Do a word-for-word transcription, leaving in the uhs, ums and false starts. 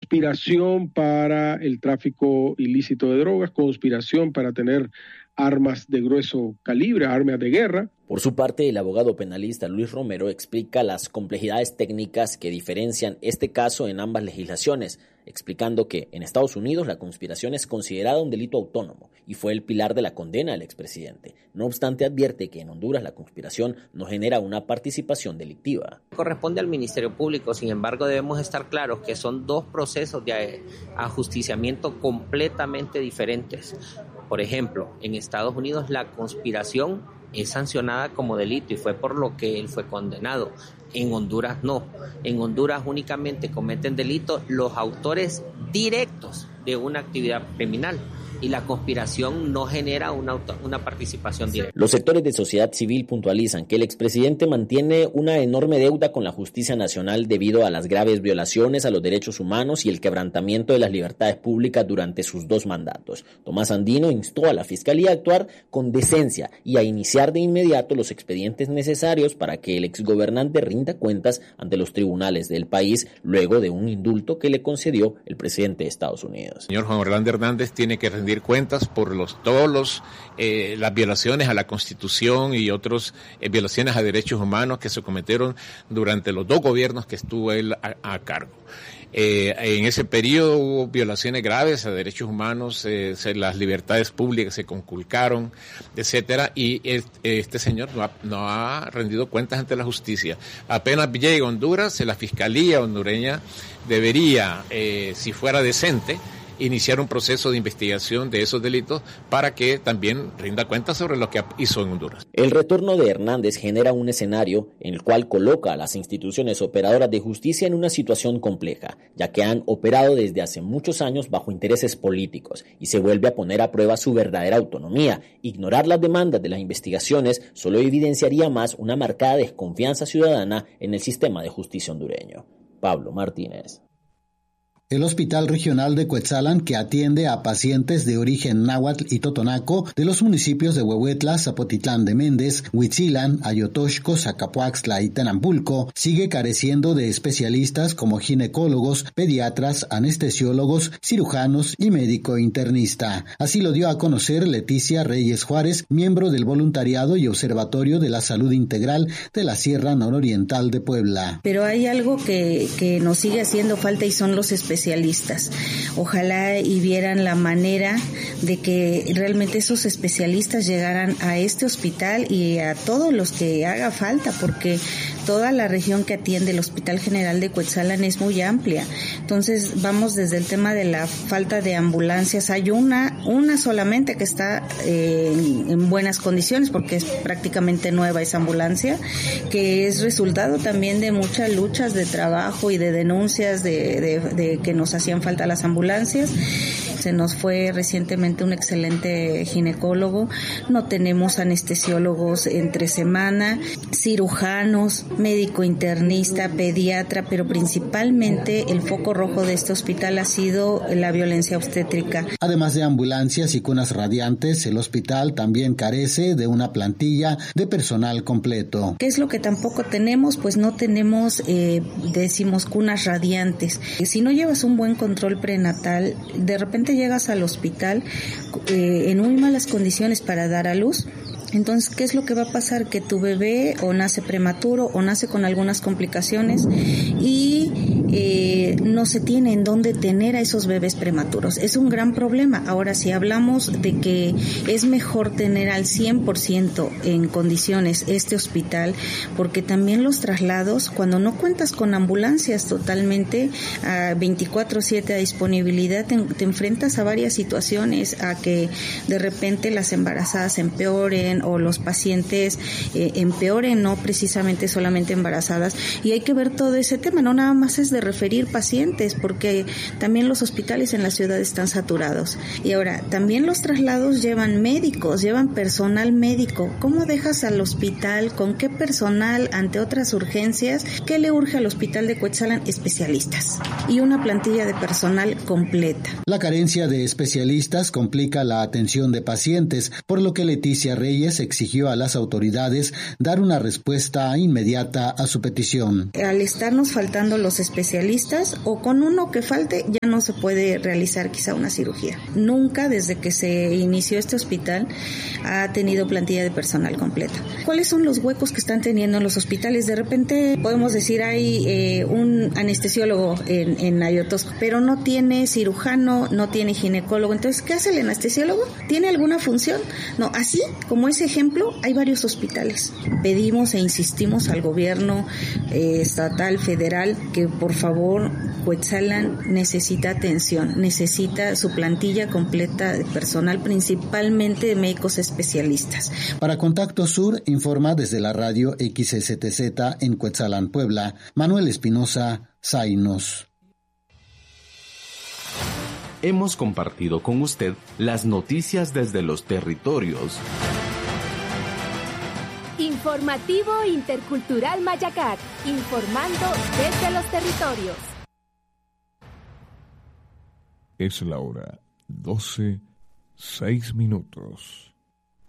conspiración para el tráfico ilícito de drogas, conspiración para tener armas de grueso calibre, armas de guerra. Por su parte, el abogado penalista Luis Romero explica las complejidades técnicas que diferencian este caso en ambas legislaciones, explicando que en Estados Unidos la conspiración es considerada un delito autónomo y fue el pilar de la condena del expresidente. No obstante, advierte que en Honduras la conspiración no genera una participación delictiva. Corresponde al Ministerio Público, sin embargo debemos estar claros que son dos procesos de ajusticiamiento completamente diferentes. Por ejemplo, en Estados Unidos la conspiración es sancionada como delito y fue por lo que él fue condenado. En Honduras no. En Honduras únicamente cometen delito los autores directos de una actividad criminal y la conspiración no genera una, auto, una participación directa. Los sectores de sociedad civil puntualizan que el expresidente mantiene una enorme deuda con la justicia nacional debido a las graves violaciones a los derechos humanos y el quebrantamiento de las libertades públicas durante sus dos mandatos. Tomás Andino instó a la Fiscalía a actuar con decencia y a iniciar de inmediato los expedientes necesarios para que el exgobernante rinda cuentas ante los tribunales del país luego de un indulto que le concedió el presidente de Estados Unidos. Señor Juan Orlando Hernández tiene que rendir cuentas por los todos los eh, las violaciones a la Constitución y otras eh, violaciones a derechos humanos que se cometieron durante los dos gobiernos que estuvo él a, a cargo. Eh, en ese periodo hubo violaciones graves a derechos humanos, eh, se, las libertades públicas se conculcaron, etcétera, y este, este señor no ha, no ha rendido cuentas ante la justicia. Apenas llega a Honduras, la Fiscalía hondureña debería, eh, si fuera decente, iniciar un proceso de investigación de esos delitos para que también rinda cuenta sobre lo que hizo en Honduras. El retorno de Hernández genera un escenario en el cual coloca a las instituciones operadoras de justicia en una situación compleja, ya que han operado desde hace muchos años bajo intereses políticos y se vuelve a poner a prueba su verdadera autonomía. Ignorar las demandas de las investigaciones solo evidenciaría más una marcada desconfianza ciudadana en el sistema de justicia hondureño. Pablo Martínez. El Hospital Regional de Cuetzalan, que atiende a pacientes de origen náhuatl y totonaco de los municipios de Huehuetla, Zapotitlán de Méndez, Huitzilan, Ayotoxco, Zacapuaxtla y Tenambulco, sigue careciendo de especialistas como ginecólogos, pediatras, anestesiólogos, cirujanos y médico internista. Así lo dio a conocer Leticia Reyes Juárez, miembro del Voluntariado y Observatorio de la Salud Integral de la Sierra Nororiental de Puebla. Pero hay algo que, que nos sigue haciendo falta y son los especialistas. especialistas. Ojalá y vieran la manera de que realmente esos especialistas llegaran a este hospital y a todos los que haga falta, porque toda la región que atiende el Hospital General de Cuetzalan es muy amplia. Entonces vamos desde el tema de la falta de ambulancias. Hay una, una solamente que está eh, en, en buenas condiciones porque es prácticamente nueva esa ambulancia, que es resultado también de muchas luchas de trabajo y de denuncias de, de, de que nos hacían falta las ambulancias. Se nos fue recientemente un excelente ginecólogo, no tenemos anestesiólogos entre semana, cirujanos, médico internista, pediatra, pero principalmente el foco rojo de este hospital ha sido la violencia obstétrica. Además de ambulancias y cunas radiantes, el hospital también carece de una plantilla de personal completo. ¿Qué es lo que tampoco tenemos? Pues no tenemos, eh, decimos, cunas radiantes. Si no llevas un buen control prenatal, de repente llegas al hospital eh, en muy malas condiciones para dar a luz. Entonces, ¿qué es lo que va a pasar? Que tu bebé o nace prematuro o nace con algunas complicaciones y eh, no se tiene en dónde tener a esos bebés prematuros. Es un gran problema. Ahora, si hablamos de que es mejor tener al cien por ciento en condiciones este hospital, porque también los traslados, cuando no cuentas con ambulancias totalmente a veinticuatro siete a disponibilidad, te, te enfrentas a varias situaciones, a que de repente las embarazadas empeoren o los pacientes eh, empeoren, no precisamente solamente embarazadas, y hay que ver todo ese tema, no nada más es de referir pacientes, porque también los hospitales en la ciudad están saturados. Y ahora, también los traslados llevan médicos, llevan personal médico. ¿Cómo dejas al hospital? ¿Con qué personal ante otras urgencias? ¿Qué le urge al hospital de Cuetzalan? Especialistas y una plantilla de personal completa. La carencia de especialistas complica la atención de pacientes, por lo que Leticia Reyes exigió a las autoridades dar una respuesta inmediata a su petición. Al estarnos faltando los especialistas, cirugías o con uno que falte ya no se puede realizar quizá una cirugía. Nunca desde que se inició este hospital ha tenido plantilla de personal completa. ¿Cuáles son los huecos que están teniendo en los hospitales? De repente podemos decir hay eh, un anestesiólogo en, en Ayotosco, pero no tiene cirujano, no tiene ginecólogo. Entonces, ¿qué hace el anestesiólogo? ¿Tiene alguna función? No, así como ese ejemplo, hay varios hospitales. Pedimos e insistimos al gobierno eh, estatal, federal, que por favor, Cuetzalan necesita atención, necesita su plantilla completa de personal, principalmente de médicos especialistas. Para Contacto Sur, informa desde la radio X S T Z en Cuetzalan, Puebla, Manuel Espinosa, Zainos. Hemos compartido con usted las noticias desde los territorios. Informativo Intercultural Mayacat, informando desde los territorios. Es la hora doce, seis minutos.